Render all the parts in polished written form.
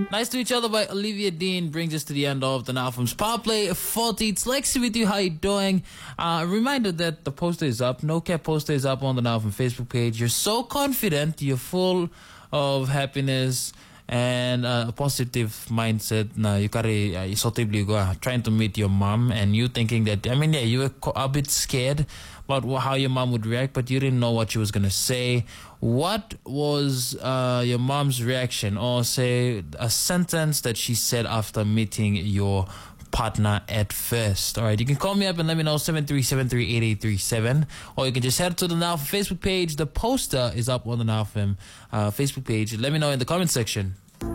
Nice to Each Other by Olivia Dean brings us to the end of the Now Films Power Play 40. It's Lexi with you. How you doing? A reminder that the poster is up. No Cap poster is up on the Now Film Facebook page. You're so confident. You're full of happiness and a positive mindset. Now you gotta go trying to meet your mom, and you thinking that you were a bit scared about how your mom would react, but you didn't know what she was gonna say. What was your mom's reaction, or say a sentence that she said after meeting your partner at first? All right, you can call me up and let me know, 73738837, or you can just head to the Now Film Facebook page. The poster is up on the Now Film Facebook page. Let me know in the comment section.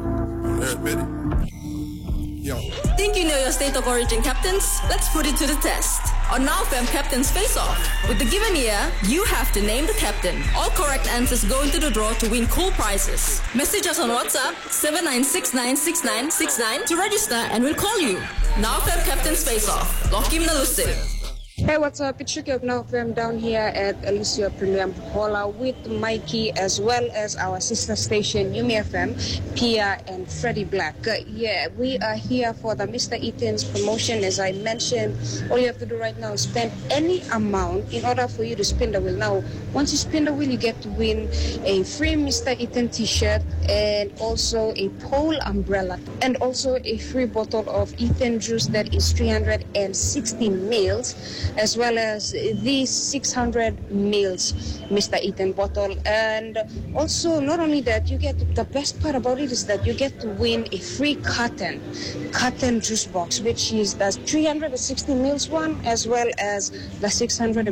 Think you know your state of origin captains? Let's put it to the test. On Now Fam Captain's Face Off. With the given year, you have to name the captain. All correct answers go into the draw to win cool prizes. Message us on WhatsApp 79696969 to register, and we'll call you. Now Fam Captain's Face Off. Lock in the Lucy. Hey, what's up? It's Shuki of Now FM down here at Alicia Premium Hola with Mikey, as well as our sister station Yumi FM, Pia and Freddie Black. We are here for the Mr. Eaton's promotion. As I mentioned, all you have to do right now is spend any amount in order for you to spin the wheel. Now, once you spin the wheel, you get to win a free Mr. Eaton t-shirt and also a pole umbrella, and also a free bottle of Eaton juice that is 360 mils, as well as these 600 mils Mr. Eaton bottle. And also, not only that, you get, the best part about it is that you get to win a free carton juice box, which is the 360 mils one, as well as the 600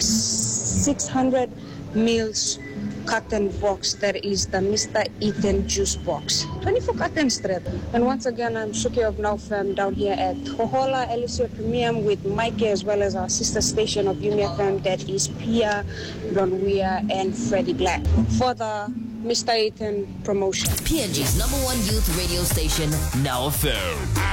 mils carton box that is the Mr. Eaton juice box. 24 cartons straight. And once again, I'm Shuki of Now Fam down here at Hohola Alicia Premium with Mikey, as well as our sister station of Yumi FM, that is Pia, Ronwea, and Freddie Black, for the Mr. Eaton promotion. PNG's #1 youth radio station, Now FM.